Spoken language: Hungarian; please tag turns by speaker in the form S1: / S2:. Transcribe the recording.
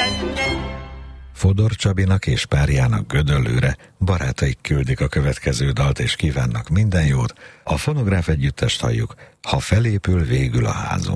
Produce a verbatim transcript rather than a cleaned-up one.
S1: Fodor Csabinak és párjának Gödöllőre barátaik küldik a következő dalt és kívánnak minden jót. A Fonográf együttest halljuk, Ha felépül végül a házunk.